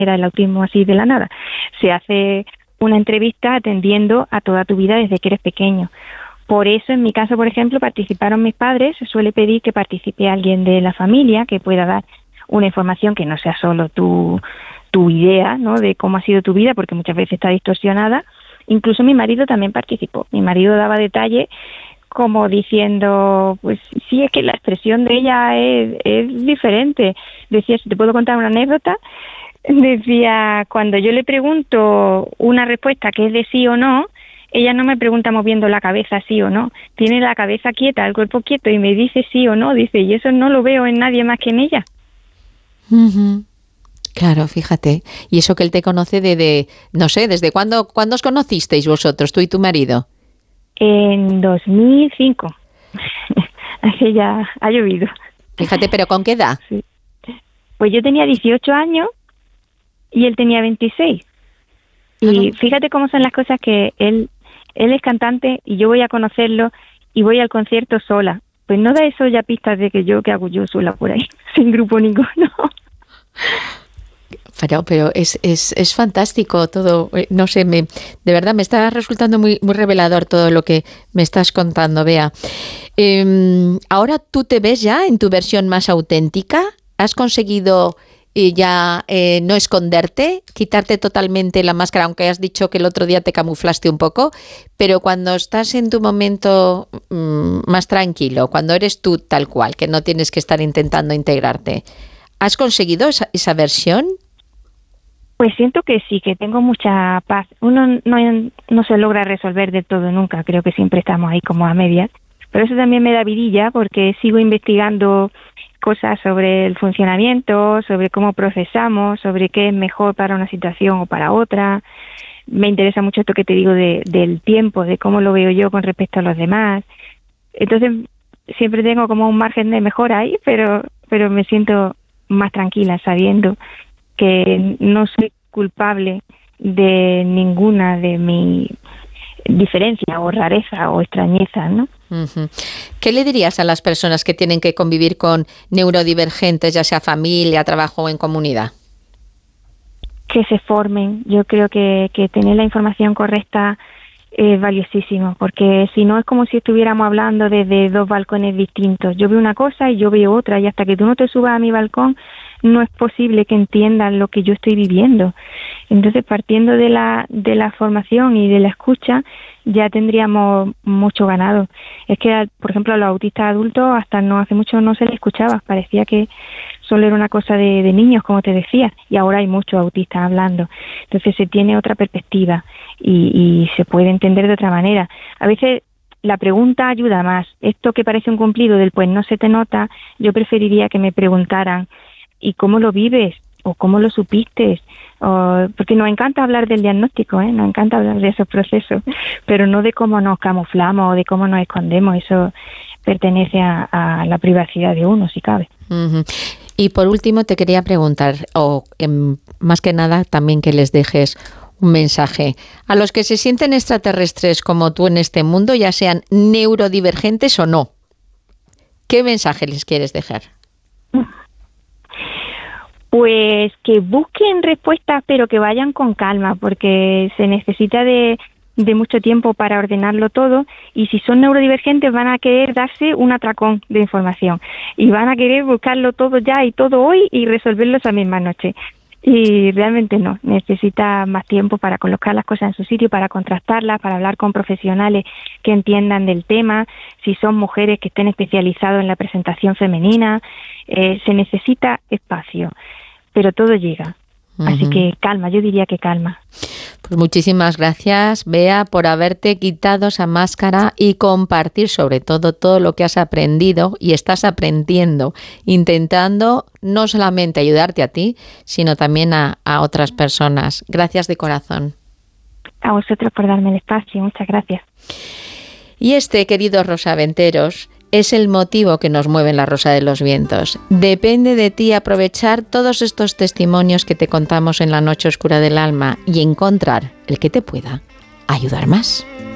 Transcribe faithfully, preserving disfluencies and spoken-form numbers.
era el autismo así de la nada. Se hace una entrevista atendiendo a toda tu vida desde que eres pequeño. Por eso, en mi caso, por ejemplo, participaron mis padres. Se suele pedir que participe alguien de la familia que pueda dar una información que no sea solo tu, tu idea, ¿no?, de cómo ha sido tu vida, porque muchas veces está distorsionada. Incluso mi marido también participó. Mi marido daba detalles como diciendo, pues sí, es que la expresión de ella es, es diferente. Decía, si te puedo contar una anécdota, decía, cuando yo le pregunto una respuesta que es de sí o no, ella no me pregunta moviendo la cabeza sí o no, tiene la cabeza quieta, el cuerpo quieto y me dice sí o no, dice, y eso no lo veo en nadie más que en ella. Uh-huh. Claro, fíjate. Y eso que él te conoce desde, no sé, ¿desde cuándo, cuándo os conocisteis vosotros, tú y tu marido? En dos mil cinco. Así ya ha llovido. Fíjate, ¿pero con qué edad? Sí. Pues yo tenía dieciocho años y él tenía veintiséis. Y ah, fíjate cómo son las cosas, que él, él es cantante y yo voy a conocerlo y voy al concierto sola. Pues no da eso ya pistas de que yo, ¿qué hago yo sola por ahí? Sin grupo ninguno. Pero, pero es, es, es fantástico todo, no sé, me, de verdad me está resultando muy, muy revelador todo lo que me estás contando, Bea. Eh, ahora tú te ves ya en tu versión más auténtica, ¿has conseguido eh, ya eh, no esconderte, quitarte totalmente la máscara, aunque has dicho que el otro día te camuflaste un poco, pero cuando estás en tu momento mmm, más tranquilo, cuando eres tú tal cual, que no tienes que estar intentando integrarte, ¿has conseguido esa, esa versión? Pues siento que sí, que tengo mucha paz. Uno no, no se logra resolver de todo nunca, creo que siempre estamos ahí como a medias. Pero eso también me da vidilla porque sigo investigando cosas sobre el funcionamiento, sobre cómo procesamos, sobre qué es mejor para una situación o para otra. Me interesa mucho esto que te digo de, del tiempo, de cómo lo veo yo con respecto a los demás. Entonces siempre tengo como un margen de mejora ahí, pero, pero me siento más tranquila sabiendo que no soy culpable de ninguna de mi diferencia o rareza o extrañeza, ¿no? Uh-huh. ¿Qué le dirías a las personas que tienen que convivir con neurodivergentes, ya sea familia, trabajo o en comunidad? Que se formen. Yo creo que, que tener la información correcta es valiosísimo, porque si no es como si estuviéramos hablando desde dos balcones distintos. Yo veo una cosa y yo veo otra, y hasta que tú no te subas a mi balcón no es posible que entiendan lo que yo estoy viviendo. Entonces, partiendo de la de la formación y de la escucha, ya tendríamos mucho ganado. Es que, por ejemplo, a los autistas adultos hasta no hace mucho no se les escuchaba, parecía que solo era una cosa de, de niños, como te decía, y ahora hay muchos autistas hablando. Entonces se tiene otra perspectiva y, y se puede entender de otra manera. A veces la pregunta ayuda más. Esto que parece un cumplido del pues no se te nota, yo preferiría que me preguntaran ¿y cómo lo vives? ¿O cómo lo supiste? O, porque nos encanta hablar del diagnóstico, ¿eh? Nos encanta hablar de esos procesos, pero no de cómo nos camuflamos o de cómo nos escondemos. Eso pertenece a, a la privacidad de uno, si cabe. Uh-huh. Y por último te quería preguntar, o eh, más que nada también que les dejes un mensaje a los que se sienten extraterrestres como tú en este mundo, ya sean neurodivergentes o no. ¿Qué mensaje les quieres dejar? Pues que busquen respuestas, pero que vayan con calma, porque se necesita de, de mucho tiempo para ordenarlo todo, y si son neurodivergentes van a querer darse un atracón de información y van a querer buscarlo todo ya y todo hoy y resolverlo esa misma noche. Y realmente no, necesita más tiempo para colocar las cosas en su sitio, para contrastarlas, para hablar con profesionales que entiendan del tema, si son mujeres que estén especializados en la presentación femenina, eh, se necesita espacio, pero todo llega. Uh-huh. Así que calma, yo diría que calma. Pues muchísimas gracias, Bea, por haberte quitado esa máscara y compartir sobre todo todo lo que has aprendido y estás aprendiendo, intentando no solamente ayudarte a ti, sino también a, a otras personas. Gracias de corazón. A vosotros por darme el espacio, muchas gracias. Y este, queridos rosaventeros, es el motivo que nos mueve en la Rosa de los Vientos. Depende de ti aprovechar todos estos testimonios que te contamos en la noche oscura del alma y encontrar el que te pueda ayudar más.